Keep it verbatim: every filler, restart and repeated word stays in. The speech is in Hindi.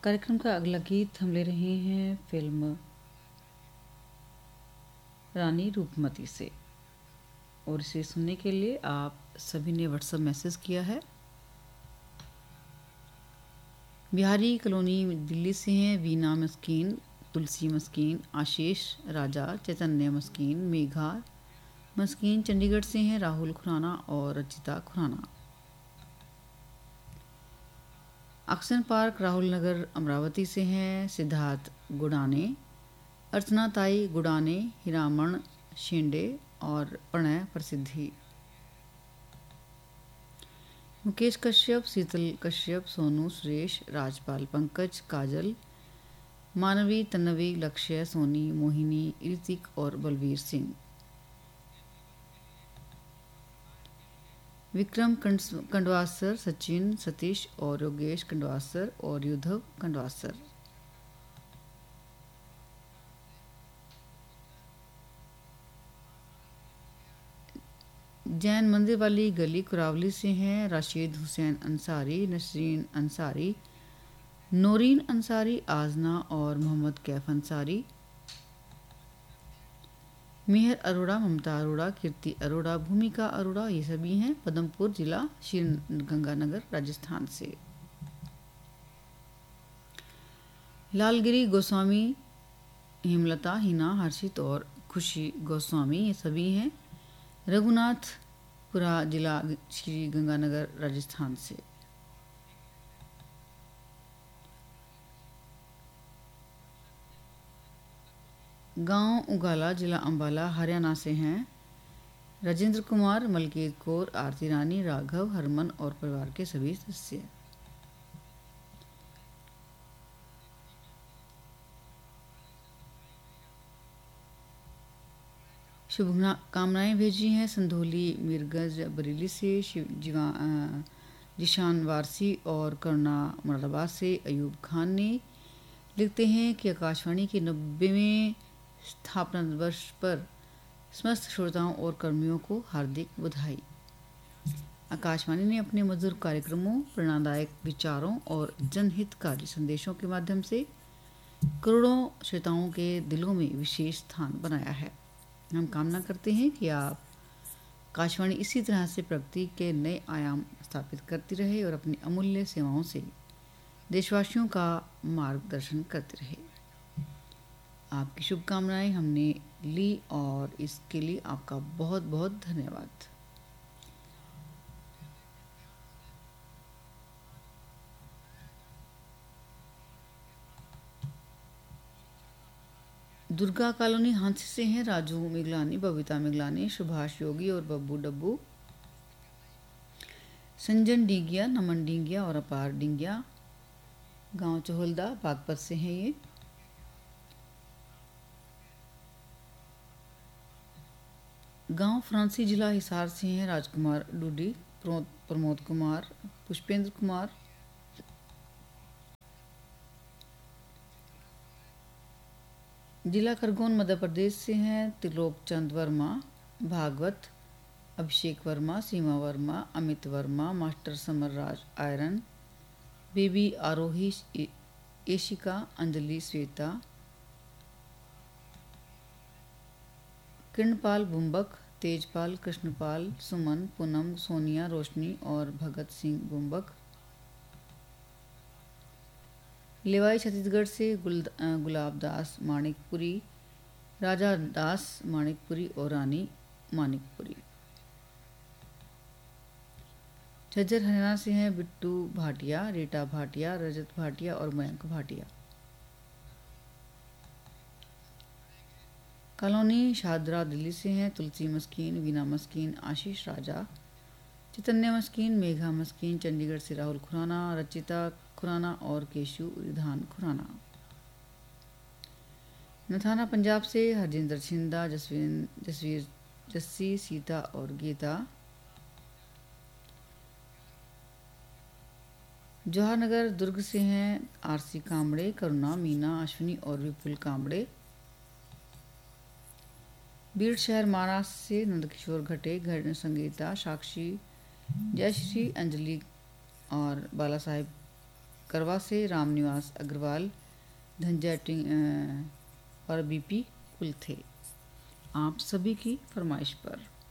कार्यक्रम का अगला गीत हम ले रहे हैं फिल्म रानी रूपमती से, और इसे सुनने के लिए आप सभी ने व्हाट्सएप मैसेज किया है। बिहारी कॉलोनी दिल्ली से हैं वीना मस्कीन, तुलसी मस्कीन, आशीष राजा, चैतन्य मस्कीन, मेघा मस्कीन। चंडीगढ़ से हैं राहुल खुराना और रचिता खुराना। अक्सन पार्क राहुल नगर अमरावती से हैं सिद्धार्थ गुडाने, अर्चना ताई गुडाने, हिरामण शेंडे और प्रणय प्रसिद्धि। मुकेश कश्यप, शीतल कश्यप, सोनू सुरेश, राजपाल पंकज, काजल, मानवी तन्नवी, लक्ष्य सोनी, मोहिनी, ऋतिक और बलवीर सिंह। विक्रम कंडवासर, सचिन, सतीश और योगेश कंडवासर और युद्धव कंडवासर। जैन मंदिर वाली गली कुरावली से हैं राशिद हुसैन अंसारी, नसरीन अंसारी, नौरीन अंसारी, आजना और मोहम्मद कैफ अंसारी। मेहर अरोड़ा, ममता अरोड़ा, कीर्ति अरोड़ा, भूमिका अरोड़ा, ये सभी हैं पदमपुर जिला श्रीगंगानगर राजस्थान से। लालगिरी गोस्वामी, हेमलता, हिना, हर्षित और खुशी गोस्वामी, ये सभी हैं रघुनाथपुरा जिला श्रीगंगानगर राजस्थान से। गांव उगाला जिला अंबाला हरियाणा से हैं राजेंद्र कुमार, मलकीत कौर, आरती रानी, राघव, हरमन और परिवार के सभी सदस्य। शुभ कामनाएं भेजी हैं संधोली मीरगंज बरेली से शिव जीवा जिशान वारसी और करुणा मुरादाबाद से अयूब खान ने। लिखते हैं कि आकाशवाणी के नब्बेवें स्थापना वर्ष पर समस्त श्रोताओं और कर्मियों को हार्दिक बधाई। आकाशवाणी ने अपने मधुर कार्यक्रमों, प्रेरणादायक विचारों और जनहितकारी संदेशों के माध्यम से करोड़ों श्रोताओं के दिलों में विशेष स्थान बनाया है। हम कामना करते हैं कि आप आकाशवाणी इसी तरह से प्रगति के नए आयाम स्थापित करती रहे और अपनी अमूल्य सेवाओं से देशवासियों का मार्गदर्शन करते रहे। आपकी शुभकामनाएं हमने ली और इसके लिए आपका बहुत बहुत धन्यवाद। दुर्गा कॉलोनी हांसी से हैं राजू मिगलानी, बबीता मिगलानी, सुभाष योगी और बब्बू डब्बू। संजन डिंगिया, नमन डिंगिया और अपार डिंगिया। गांव चोहलदा बागपत से हैं ये। गांव फ्रांसी जिला हिसार से हैं राजकुमार डूडी, प्रमोद कुमार, पुष्पेंद्र कुमार। जिला खरगोन मध्य प्रदेश से हैं त्रिलोक चंद वर्मा, भागवत, अभिषेक वर्मा, सीमा Verma, Amit Verma, master समरराज iron, baby आरोही, एशिका, अंजलि, श्वेता, किरणपाल बुम्बक, तेजपाल, कृष्णपाल, सुमन, पूनम, सोनिया, रोशनी और भगत सिंह बुम्बक। लेवाई छत्तीसगढ़ से गुल गुलाब दास मानिकपुरी, राजा दास मानिकपुरी और रानी मानिकपुरी। झज्जर हरियाणा से हैं बिट्टू भाटिया, रीटा भाटिया, रजत भाटिया और मयंक भाटिया। कॉलोनी शादरा दिल्ली से हैं तुलसी मस्कीन, वीना मस्कीन, आशीष राजा, चैतन्य मस्कीन, मेघा मस्कीन। चंडीगढ़ से राहुल खुराना, रचिता खुराना और केशु रिधान खुराना। नथाना पंजाब से हरजिंदर छिंदा, जसवीर जसवीर जस्सी, सीता और गीता। जवाहरनगर दुर्ग से हैं आरसी कांबड़े, करुणा, मीना, अश्विनी और विपुल कांबड़े। बीड़ शहर महाराष्ट्र से नंदकिशोर घटे, घर संगीता, साक्षी, जयश्री, अंजलि और बाला साहेब करवा से रामनिवास अग्रवाल, धंजा टिंग अ, और बीपी कुल थे। आप सभी की फरमाइश पर